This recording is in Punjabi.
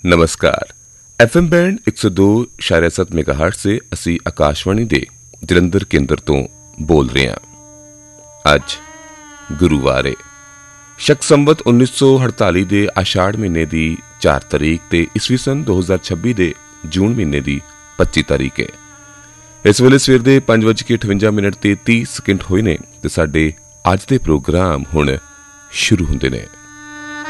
ਨਮਸਕਾਰ। FM ਬੈਂਡ 102.7 ਮੈਗਾਹਰਟਜ਼ ਸੇ ਅਸੀਂ ਆਕਾਸ਼ਵਾਣੀ ਦੇ ਜਲੰਧਰ ਕੇਂਦਰ ਤੋਂ ਬੋਲ ਰਹੇ ਹਾਂ। ਅੱਜ ਗੁਰੂਵਾਰ ਹੈ। ਸ਼ਕ ਸੰਵਤ 1948 ਦੇ ਆਸ਼ਾੜ ਮਹੀਨੇ ਦੀ 4 ਤਾਰੀਖ ਤੇ ਈਸਵੀ ਸਨ 2026 ਦੇ ਜੂਨ ਮਹੀਨੇ ਦੀ 25 ਤਾਰੀਖ ਹੈ। ਇਸ ਵੇਲੇ ਸਵੇਰ ਦੇ 5:58 ਤੇ 30 ਸਕਿੰਟ ਹੋਏ ਨੇ ਤੇ ਸਾਡੇ ਅੱਜ ਦੇ ਪ੍ਰੋਗਰਾਮ ਹੁਣ ਸ਼ੁਰੂ ਹੁੰਦੇ ਨੇ।